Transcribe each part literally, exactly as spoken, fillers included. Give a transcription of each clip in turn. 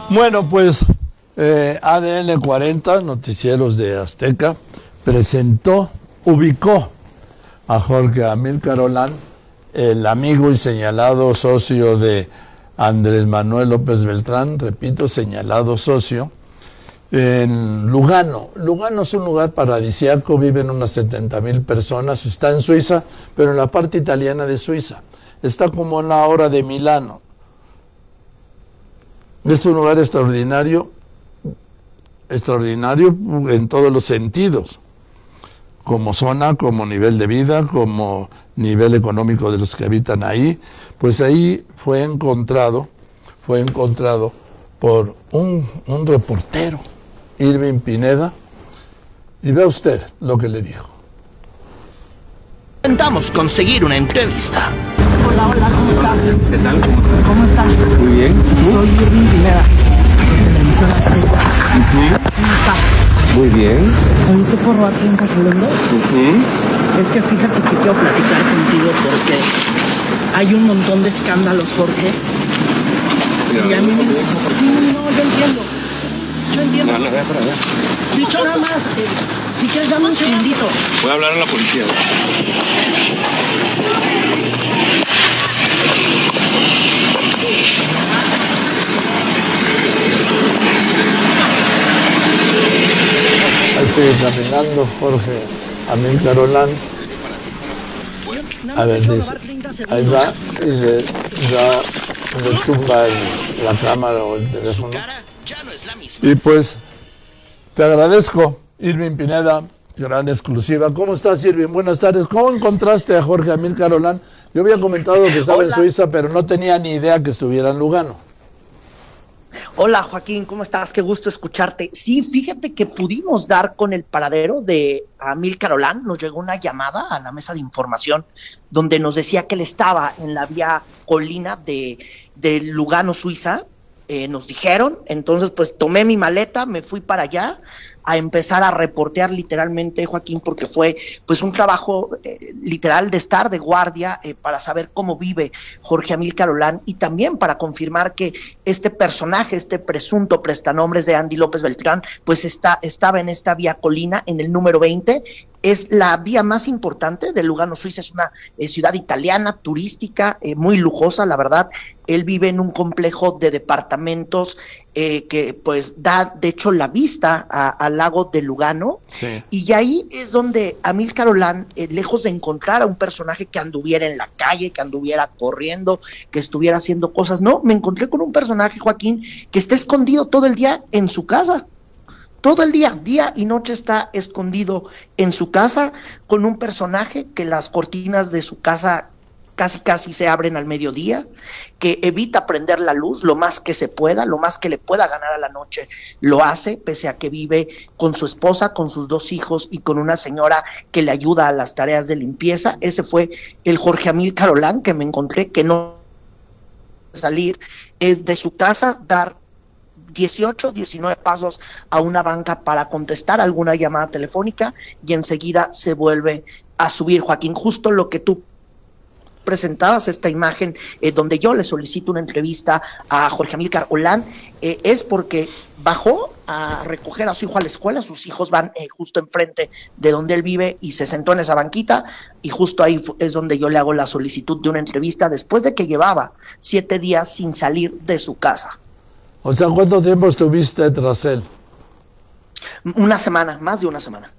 Bueno, pues eh, A D N cuarenta, Noticieros de Azteca, presentó, ubicó a Jorge Amílcar Olán, el amigo y señalado socio de Andrés Manuel López Beltrán, repito, señalado socio, en Lugano. Lugano es un lugar paradisíaco, viven unas setenta mil personas, está en Suiza, pero en la parte italiana de Suiza. Está como en la hora de Milano. Es un lugar extraordinario, extraordinario en todos los sentidos, como zona, como nivel de vida, como nivel económico de los que habitan ahí. Pues ahí fue encontrado, fue encontrado por un, un reportero, Irving Pineda, y vea usted lo que le dijo. Intentamos conseguir una entrevista. Hola, hola, ¿cómo estás? ¿Qué tal? ¿Cómo estás? ¿Cómo estás? Muy bien. ¿Tú? Soy Irving Pineda, de Televisión Azteca. Uh-huh. ¿Cómo estás? Muy bien. Oye, ¿te puedo robar treinta segundos? Uh-huh. Es que fíjate que quiero platicar contigo porque hay un montón de escándalos, Jorge. Mira, Y a mí me... Sí, no, yo entiendo. Yo entiendo. No, no, ve para allá. Dicho nada más, eh, si quieres dame un segundito. Voy a hablar a la policía. Ahí sigue caminando Jorge Amílcar Olán. A ver, dice, ahí va y le da, le tumba el- la cámara o el teléfono. Ya no es la misma. Y pues, te agradezco, Irving Pineda, gran exclusiva. ¿Cómo estás, Irving? Buenas tardes. ¿Cómo encontraste a Jorge Amílcar Olán? Yo había comentado que estaba en Hola. Suiza, pero no tenía ni idea que estuviera en Lugano. Hola Joaquín, ¿cómo estás? Qué gusto escucharte. Sí, fíjate que pudimos dar con el paradero de Amílcar Olán. Nos llegó una llamada a la mesa de información donde nos decía que él estaba en la vía Colina de, de Lugano, Suiza. Eh, nos dijeron, entonces pues tomé mi maleta, me fui para allá a empezar a reportear literalmente, Joaquín, porque fue pues un trabajo eh, literal de estar de guardia eh, para saber cómo vive Jorge Amílcar Olán y también para confirmar que este personaje, este presunto prestanombres de Andy López Beltrán, pues está, estaba en esta vía Colina, en el número veinte. Es la vía más importante de Lugano, Suiza. Es una eh, ciudad italiana, turística, eh, muy lujosa, la verdad. Él vive en un complejo de departamentos eh, que pues da, de hecho, la vista a- al lago de Lugano. Sí. Y ahí es donde Amílcar Olán, eh, lejos de encontrar a un personaje que anduviera en la calle, que anduviera corriendo, que estuviera haciendo cosas, no, me encontré con un personaje, Joaquín, que está escondido todo el día en su casa. Todo el día, día y noche está escondido en su casa con un personaje que las cortinas de su casa casi casi se abren al mediodía, que evita prender la luz lo más que se pueda, lo más que le pueda ganar a la noche, lo hace, pese a que vive con su esposa, con sus dos hijos y con una señora que le ayuda a las tareas de limpieza. Ese fue el Jorge Amílcar Olán que me encontré, que no salir, es de su casa dar dieciocho, diecinueve pasos a una banca para contestar alguna llamada telefónica y enseguida se vuelve a subir, Joaquín, justo lo que tú presentabas, esta imagen eh, donde yo le solicito una entrevista a Jorge Amílcar Olán, eh, es porque bajó a recoger a su hijo a la escuela. Sus hijos van eh, justo enfrente de donde él vive y se sentó en esa banquita y justo ahí fu- es donde yo le hago la solicitud de una entrevista después de que llevaba siete días sin salir de su casa. O sea, ¿cuánto tiempo estuviste tras él? Una semana, más de una semana.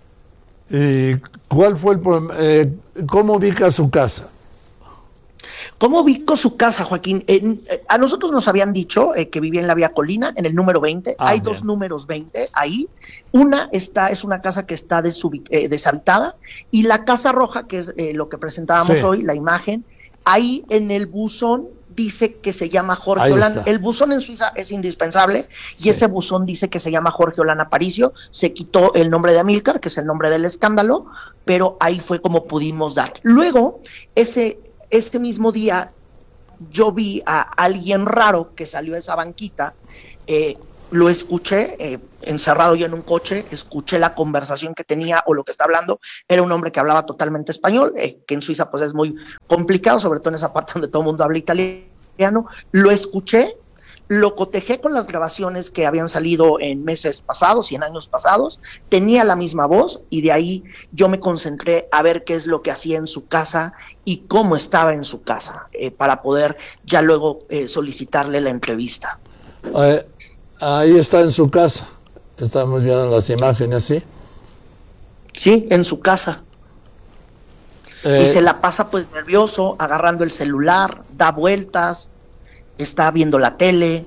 ¿Y cuál fue el problema? Eh, ¿Cómo ubica su casa? ¿Cómo ubico su casa, Joaquín? En- eh, a nosotros nos habían dicho eh, que vivía en la vía Colina, en el número veinte. Ah, Hay bien. dos números veinte ahí. Una está, es una casa que está desubi- eh, deshabitada, y la Casa Roja, que es eh, lo que presentábamos Sí. hoy, la imagen, ahí en el buzón dice que se llama Jorge Ahí Olán. está. El buzón en Suiza es indispensable y Sí. ese buzón dice que se llama Jorge Olán Aparicio. Se quitó el nombre de Amílcar, que es el nombre del escándalo, pero ahí fue como pudimos dar. Luego, ese, ese mismo día, yo vi a alguien raro que salió de esa banquita, eh, lo escuché, eh, encerrado yo en un coche, escuché la conversación que tenía o lo que está hablando. Era un hombre que hablaba totalmente español, eh, que en Suiza pues es muy complicado, sobre todo en esa parte donde todo el mundo habla italiano. Lo escuché, lo cotejé con las grabaciones que habían salido en meses pasados y en años pasados, tenía la misma voz y de ahí yo me concentré a ver qué es lo que hacía en su casa y cómo estaba en su casa, eh, para poder ya luego eh, solicitarle la entrevista. Eh, ahí está en su casa, estamos viendo las imágenes, ¿sí? Sí, en su casa. Eh, y se la pasa pues nervioso, agarrando el celular, da vueltas, está viendo la tele,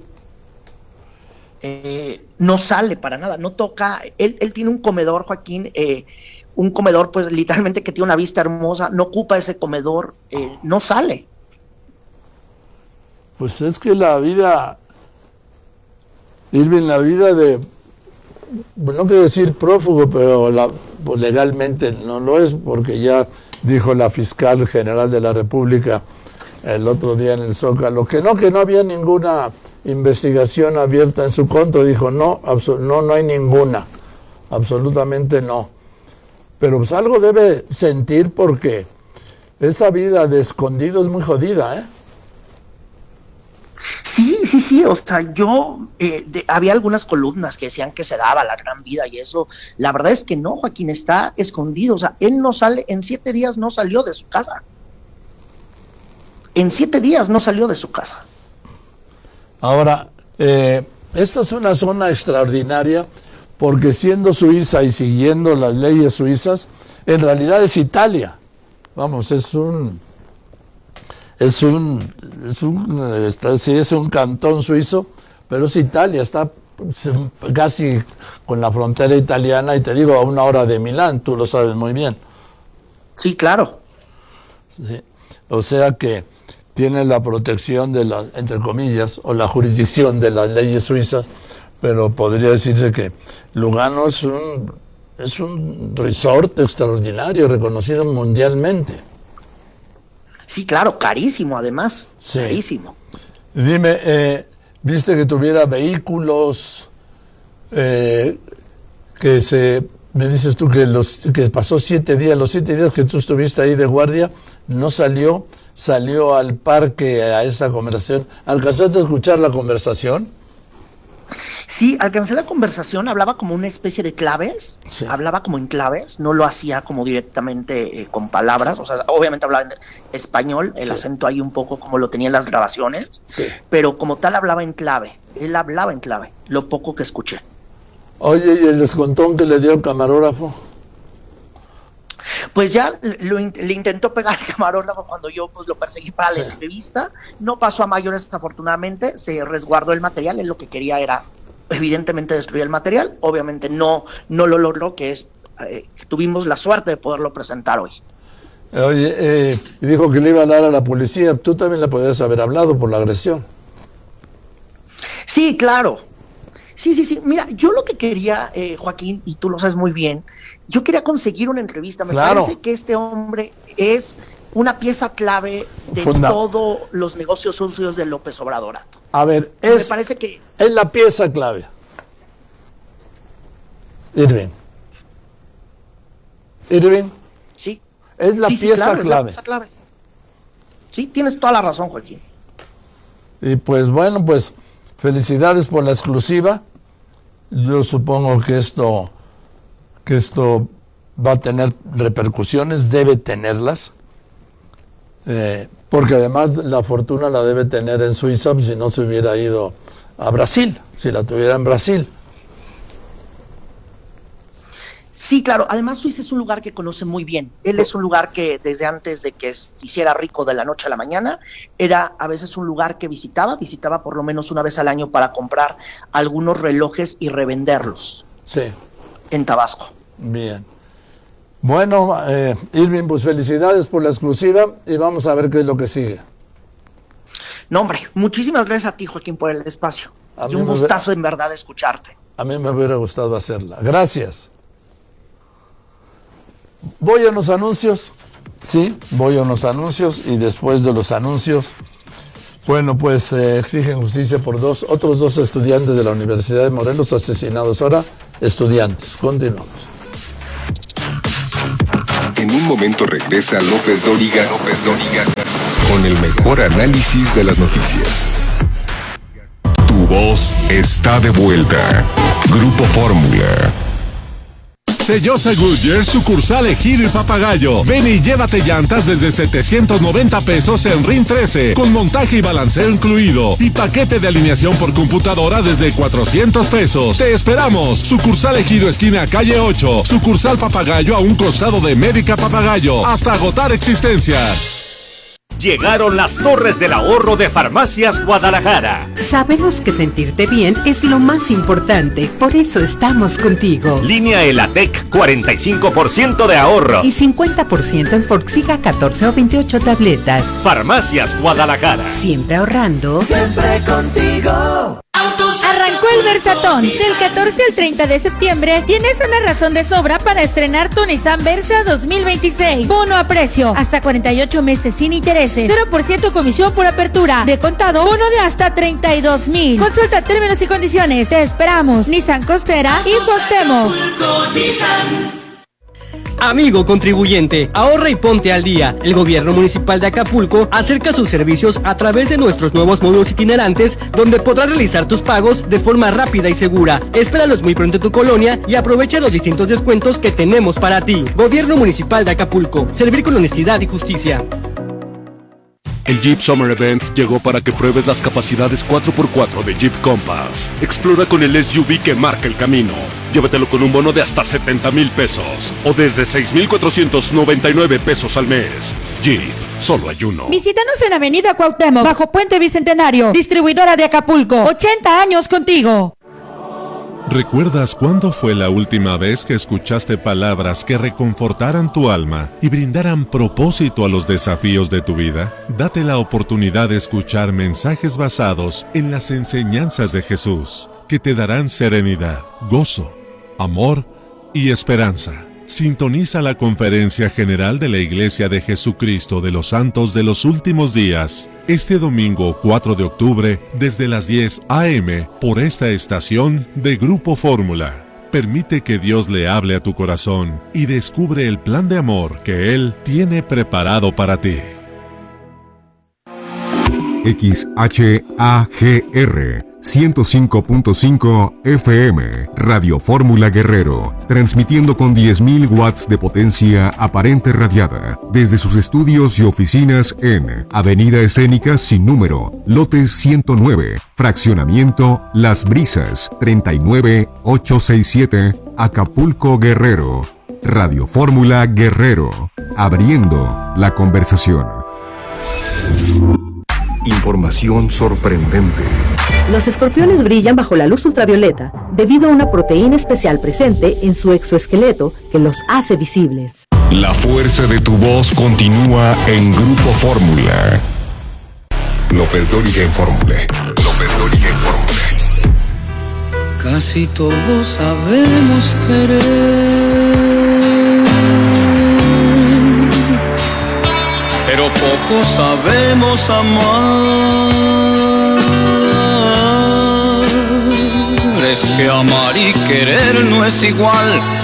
eh, no sale para nada, no toca. Él, él tiene un comedor, Joaquín, eh, un comedor pues literalmente que tiene una vista hermosa, no ocupa ese comedor, eh, no sale. Pues es que la vida, Irving, la vida de, no quiero decir prófugo, pero la, pues legalmente no lo es, porque ya dijo la fiscal general de la República el otro día en el Zócalo, que no, que no había ninguna investigación abierta en su contra. Dijo, no, no, no hay ninguna, absolutamente no. Pero pues algo debe sentir, porque esa vida de escondido es muy jodida, ¿eh? Sí, sí, sí, o sea, yo, eh, de, había algunas columnas que decían que se daba la gran vida y eso, la verdad es que no, Joaquín, está escondido, o sea, él no sale, en siete días no salió de su casa. En siete días no salió de su casa. Ahora, eh, esta es una zona extraordinaria, porque siendo Suiza y siguiendo las leyes suizas, en realidad es Italia. Vamos, es un, es un, es un, está, sí, es un cantón suizo, pero es Italia, está casi con la frontera italiana, y te digo, a una hora de Milán, tú lo sabes muy bien. Sí, claro. Sí. O sea que tiene la protección de las, entre comillas, o la jurisdicción de las leyes suizas, pero podría decirse que Lugano es un, es un resort extraordinario, reconocido mundialmente. Sí, claro, carísimo además, Sí. carísimo. Dime, eh, ¿viste que tuviera vehículos, eh, que se, me dices tú que, los, que pasó siete días, los siete días que tú estuviste ahí de guardia, no salió, salió al parque a esa conversación? ¿Alcanzaste a escuchar la conversación? Sí, alcancé la conversación, hablaba como una especie de claves, Sí. hablaba como en claves, no lo hacía como directamente eh, con palabras, o sea, obviamente hablaba en español, el Sí. acento ahí un poco como lo tenía en las grabaciones, Sí. pero como tal hablaba en clave, él hablaba en clave, lo poco que escuché. Oye, ¿y el descontón que le dio el camarógrafo? Pues ya lo, le intentó pegar el camarógrafo cuando yo pues lo perseguí para la Sí. entrevista, no pasó a mayores desafortunadamente, se resguardó el material, él lo que quería era evidentemente destruir el material, obviamente no, no lo logró, que es, eh, tuvimos la suerte de poderlo presentar hoy. Oye, eh, dijo que le iba a hablar a la policía, tú también le podías haber hablado por la agresión. Sí, claro. Sí, sí, sí. Mira, yo lo que quería, eh, Joaquín, y tú lo sabes muy bien, yo quería conseguir una entrevista. Me Claro. parece que este hombre es una pieza clave de Funda- todos los negocios sucios de López Obrador. A ver, Me es, parece que es la pieza clave. Irving. Irving, sí. es la Sí, sí, pieza claro, es la clave. pieza clave. Sí, tienes toda la razón, Joaquín. Y pues bueno, pues felicidades por la exclusiva. Yo supongo que esto, que esto va a tener repercusiones, debe tenerlas, eh, porque además la fortuna la debe tener en Suiza, si no se hubiera ido a Brasil, si la tuviera en Brasil. Sí, claro. Además, Suiza es un lugar que conoce muy bien. Él es un lugar que desde antes de que se hiciera rico de la noche a la mañana, era a veces un lugar que visitaba, visitaba por lo menos una vez al año para comprar algunos relojes y revenderlos Sí, en Tabasco. bien. Bueno, eh, Irving, pues felicidades por la exclusiva y vamos a ver qué es lo que sigue. No, hombre, muchísimas gracias a ti, Joaquín, por el espacio. A Y mí un me- gustazo en verdad escucharte. A mí me hubiera gustado hacerla. Gracias. Voy a unos anuncios. Sí, voy a unos anuncios y después de los anuncios, bueno, pues eh, exigen justicia por dos, otros dos estudiantes de la Universidad de Morelos asesinados. Ahora, estudiantes. Continuamos. En un momento regresa López Dóriga, López Dóriga, con el mejor análisis de las noticias. Tu voz está de vuelta. Grupo Fórmula. Sellosa Goodyear, sucursal Ejido y Papagayo. Ven y llévate llantas desde setecientos noventa pesos en R I N trece, con montaje y balanceo incluido. Y paquete de alineación por computadora desde cuatrocientos pesos. Te esperamos. Sucursal Ejido, esquina calle ocho. Sucursal Papagayo, a un costado de Médica Papagayo. Hasta agotar existencias. Llegaron las Torres del Ahorro de Farmacias Guadalajara. Sabemos que sentirte bien es lo más importante, por eso estamos contigo. Línea Elatec, cuarenta y cinco por ciento de ahorro. Y cincuenta por ciento en Forxiga, catorce o veintiocho tabletas. Farmacias Guadalajara. Siempre ahorrando. Siempre contigo. Arrancó el Versatón. Del catorce al treinta de septiembre tienes una razón de sobra para estrenar tu Nissan Versa dos mil veintiséis. Bono a precio, hasta cuarenta y ocho meses sin intereses, cero por ciento comisión por apertura. De contado, bono de hasta treinta y dos mil. Consulta términos y condiciones. Te esperamos. Nissan Costera y Cuauhtémoc. Amigo contribuyente, ahorra y ponte al día. El gobierno municipal de Acapulco acerca sus servicios a través de nuestros nuevos módulos itinerantes, donde podrás realizar tus pagos de forma rápida y segura. Espéralos muy pronto en tu colonia y aprovecha los distintos descuentos que tenemos para ti. Gobierno municipal de Acapulco, servir con honestidad y justicia. El Jeep Summer Event llegó para que pruebes las capacidades cuatro por cuatro de Jeep Compass. Explora con el S U V que marca el camino. Llévatelo con un bono de hasta setenta mil pesos o desde seis mil cuatrocientos noventa y nueve pesos al mes. Jeep, solo hay uno. Visítanos en Avenida Cuauhtémoc, bajo Puente Bicentenario. Distribuidora de Acapulco, ochenta años contigo. ¿Recuerdas cuándo fue la última vez que escuchaste palabras que reconfortaran tu alma y brindaran propósito a los desafíos de tu vida? Date la oportunidad de escuchar mensajes basados en las enseñanzas de Jesús, que te darán serenidad, gozo, amor y esperanza. Sintoniza la Conferencia General de la Iglesia de Jesucristo de los Santos de los Últimos Días, este domingo cuatro de octubre, desde las diez a eme, por esta estación de Grupo Fórmula. Permite que Dios le hable a tu corazón y descubre el plan de amor que Él tiene preparado para ti. X H A G R ciento cinco punto cinco F M, Radio Fórmula Guerrero, transmitiendo con diez mil watts de potencia aparente radiada, desde sus estudios y oficinas en Avenida Escénica Sin Número, lote ciento nueve, fraccionamiento Las Brisas, treinta y nueve ochocientos sesenta y siete, Acapulco, Guerrero. Radio Fórmula Guerrero, abriendo la conversación. Información sorprendente. Los escorpiones brillan bajo la luz ultravioleta debido a una proteína especial presente en su exoesqueleto que los hace visibles. La fuerza de tu voz continúa en Grupo Fórmula. López Dóriga en Fórmula. López Dóriga en Fórmula. Casi todos sabemos querer, pero poco sabemos amar. Es que amar y querer no es igual.